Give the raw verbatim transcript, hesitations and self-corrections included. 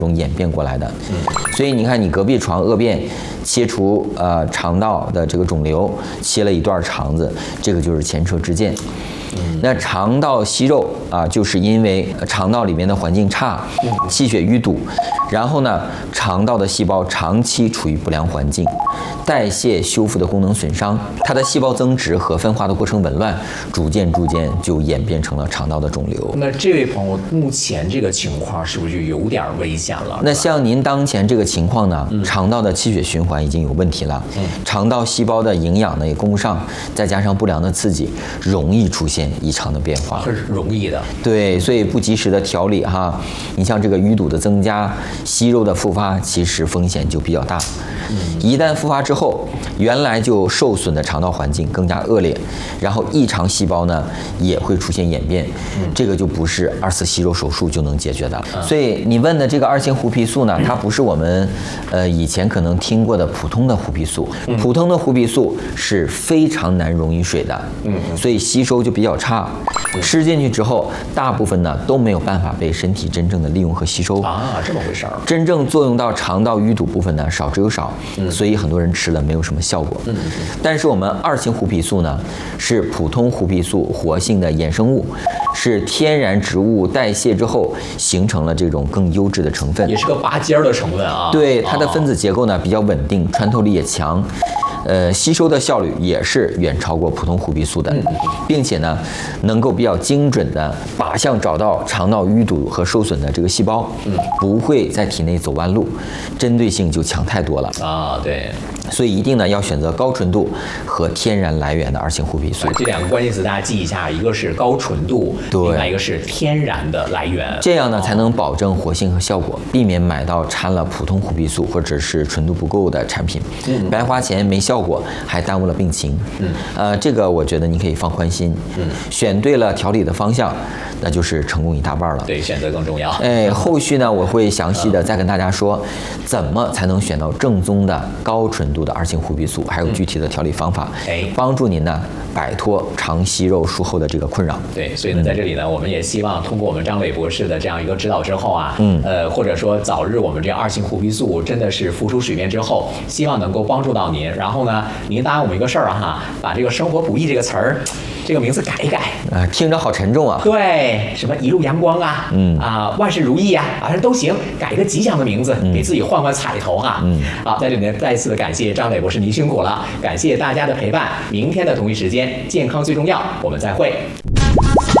中演变过来的。所以你看，你隔壁床恶变，切除呃肠道的这个肿瘤，切了一段肠子，这个就是前车之鉴。那肠道息肉啊，就是因为肠道里面的环境差，气血淤堵，然后呢，肠道的细胞长期处于不良环境，代谢修复的功能损伤，它的细胞增殖和分化的过程紊乱，逐渐逐渐就演变成了肠道的肿瘤。 那这位朋友目前这个情况是不是就有点危险了？ 那像您当前这个情况呢，嗯、肠道的气血循环已经有问题了，嗯、肠道细胞的营养呢也供不上，再加上不良的刺激，容易出现异常的变化。 是容易的。 对，所以不及时的调理哈，你像这个淤堵的增加、息肉的复发，其实风险就比较大。嗯、一旦复发之后，原来就受损的肠道环境更加恶劣，然后异常细胞呢也会出现演变，嗯、这个就不是二次息肉手术就能解决的。嗯、所以你问的这个二型胡皮素呢，它不是我们呃以前可能听过的普通的胡皮素，嗯、普通的胡皮素是非常难溶于水的，嗯、所以吸收就比较差。吃进去之后，大部分呢都没有办法被身体真正的利用和吸收啊，这么回事儿。 真正作用到肠道淤堵部分呢，少之又少，嗯、所以很多人吃了没有什么效果。嗯、但是我们二型胡皮素呢，是普通胡皮素活性的衍生物，是天然植物代谢之后形成了这种更优质的成分， 也是个拔尖儿的成分啊。 对，它的分子结构呢比较稳定，穿透力也强。呃，吸收的效率也是远超过普通胡皮素的，并且呢，能够比较精准的靶向找到肠道淤堵和受损的这个细胞，嗯，不会在体内走弯路，针对性就强太多了啊。对， 所以一定呢要选择高纯度和天然来源的二型胡皮素。 这两个关键词大家记一下，一个是高纯度， 对， 另外一个是天然的来源， 这样呢才能保证活性和效果，避免买到掺了普通胡皮素或者是纯度不够的产品，嗯、白花钱没效果，还耽误了病情。嗯，呃，这个我觉得你可以放宽心。嗯，选对了调理的方向，那就是成功一大半了。 对，选择更重要。 哎，后续呢，我会详细的再跟大家说，怎么才能选到正宗的高纯度的二型胡皮素，还有具体的调理方法，哎、嗯，帮助您呢摆脱肠息肉术后的这个困扰。 对，所以呢，在这里呢，我们也希望通过我们张磊博士的这样一个指导之后啊，嗯，呃，或者说早日我们这二型胡皮素真的是浮出水面之后，希望能够帮助到您。然后呢，您答应我们一个事儿啊哈，把这个生活不易这个词儿，这个名字改一改。 啊，听着好沉重啊。 对，什么一路阳光啊，嗯啊，万事如意啊，反正都行，改一个吉祥的名字，嗯、给自己换换彩头哈。嗯，好，在这里呢，再次的感谢张磊博士，您辛苦了，感谢大家的陪伴。明天的同一时间，健康最重要，我们再会。